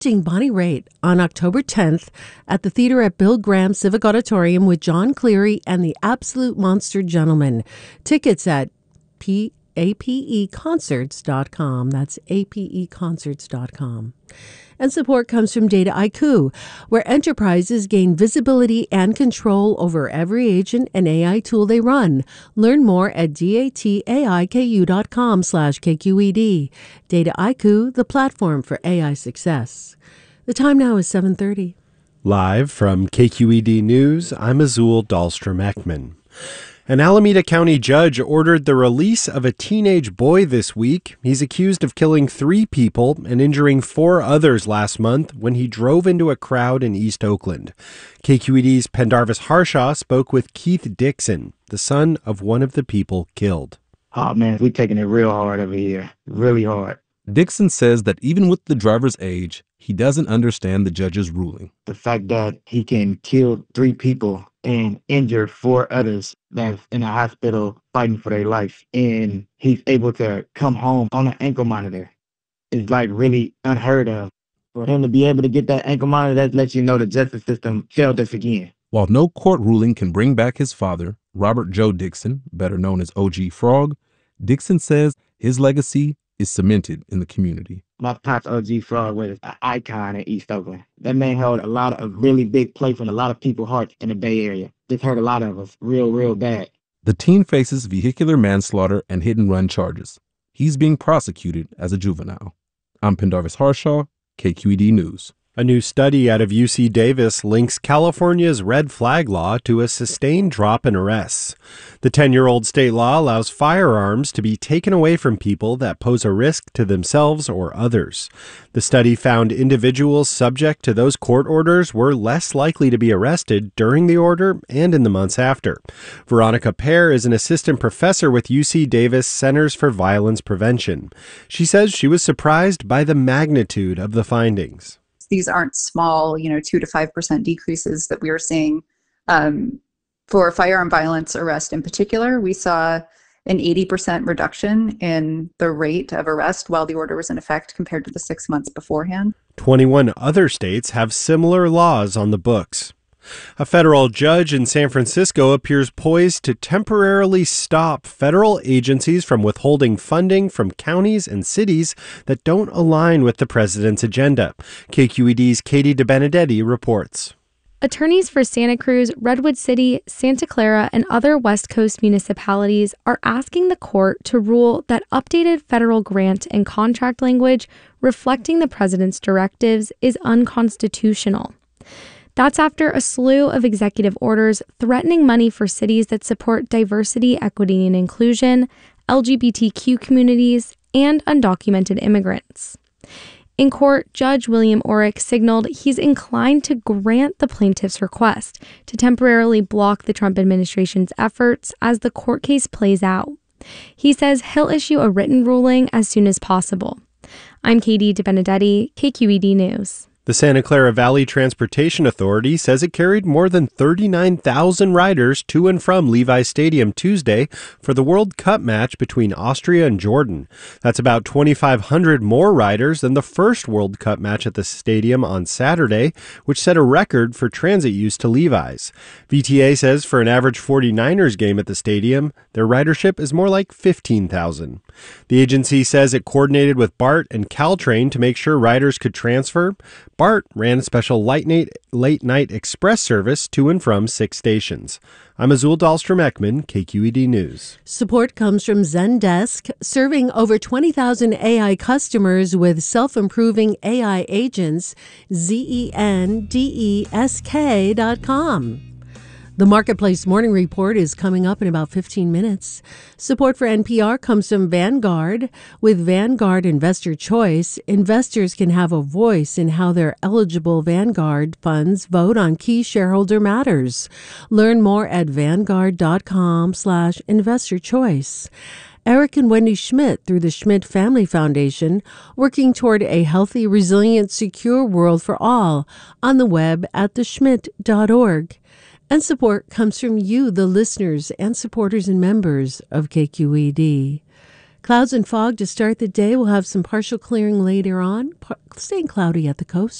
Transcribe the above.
Bonnie Raitt on October 10th at the theater at Bill Graham Civic Auditorium with John Cleary and the Absolute Monster Gentlemen. Tickets at apeconcerts.com. That's apeconcerts.com. And support comes from Dataiku, where enterprises gain visibility and control over every agent and AI tool they run. Learn more at dataiku.com/KQED. Dataiku, the platform for AI success. The time now is 7:30. Live from KQED News, I'm Azul Dahlstrom-Ekman. An Alameda County judge ordered the release of a teenage boy this week. He's accused of killing 3 people and injuring 4 others last month when he drove into a crowd in East Oakland. KQED's Pendarvis Harshaw spoke with Keith Dixon, the son of one of the people killed. Oh man, we're taking it real hard over here. Really hard. Dixon says that even with the driver's age, he doesn't understand the judge's ruling. The fact that he can kill 3 people and injure 4 others that's in a hospital fighting for their life, and he's able to come home on an ankle monitor is like really unheard of. For him to be able to get that ankle monitor, that lets you know the justice system failed us again. While no court ruling can bring back his father, Robert Joe Dixon, better known as OG Frog, Dixon says his legacy is cemented in the community. My pops, OG Frog, was an icon in East Oakland. That man held a lot of really big place in a lot of people's hearts in the Bay Area. This hurt a lot of us real bad. The teen faces vehicular manslaughter and hit-and-run charges. He's being prosecuted as a juvenile. I'm Pendarvis Harshaw, KQED News. A new study out of UC Davis links California's red flag law to a sustained drop in arrests. The 10-year-old state law allows firearms to be taken away from people that pose a risk to themselves or others. The study found individuals subject to those court orders were less likely to be arrested during the order and in the months after. Veronica Pear is an assistant professor with UC Davis Centers for Violence Prevention. She says she was surprised by the magnitude of the findings. These aren't small, 2 to 5% decreases that we are seeing. For firearm violence arrest in particular, we saw an 80% reduction in the rate of arrest while the order was in effect compared to the 6 months beforehand. 21 other states have similar laws on the books. A federal judge in San Francisco appears poised to temporarily stop federal agencies from withholding funding from counties and cities that don't align with the president's agenda. KQED's Katie DeBenedetti reports. Attorneys for Santa Cruz, Redwood City, Santa Clara, and other West Coast municipalities are asking the court to rule that updated federal grant and contract language reflecting the president's directives is unconstitutional. That's after a slew of executive orders threatening money for cities that support diversity, equity, and inclusion, LGBTQ communities, and undocumented immigrants. In court, Judge William Orrick signaled he's inclined to grant the plaintiff's request to temporarily block the Trump administration's efforts as the court case plays out. He says he'll issue a written ruling as soon as possible. I'm Katie DeBenedetti, KQED News. The Santa Clara Valley Transportation Authority says it carried more than 39,000 riders to and from Levi's Stadium Tuesday for the World Cup match between Austria and Jordan. That's about 2,500 more riders than the first World Cup match at the stadium on Saturday, which set a record for transit use to Levi's. VTA says for an average 49ers game at the stadium, their ridership is more like 15,000. The agency says it coordinated with BART and Caltrain to make sure riders could transfer. BART ran a special late-night express service to and from 6 stations. I'm Azul Dahlstrom-Ekman, KQED News. Support comes from Zendesk, serving over 20,000 AI customers with self-improving AI agents, zendesk.com. The Marketplace Morning Report is coming up in about 15 minutes. Support for NPR comes from Vanguard. With Vanguard Investor Choice, investors can have a voice in how their eligible Vanguard funds vote on key shareholder matters. Learn more at vanguard.com/investor choice. Eric and Wendy Schmidt through the Schmidt Family Foundation, working toward a healthy, resilient, secure world for all on the web at theschmidt.org. And support comes from you, the listeners and supporters and members of KQED. Clouds and fog to start the day. We'll have some partial clearing later on, staying cloudy at the coast.